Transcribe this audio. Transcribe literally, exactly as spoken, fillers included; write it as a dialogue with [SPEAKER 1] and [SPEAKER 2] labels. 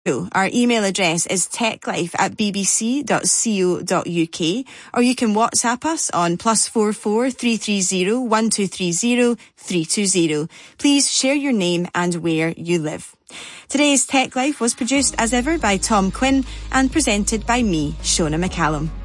[SPEAKER 1] Our email address is techlife at bbc dot co dot uk, or you can WhatsApp us on plus four four three three zero one two three zero three two zero. Please share your name and where you live. Today's Tech Life was produced as ever by Tom Quinn and presented by me, Shona McCallum.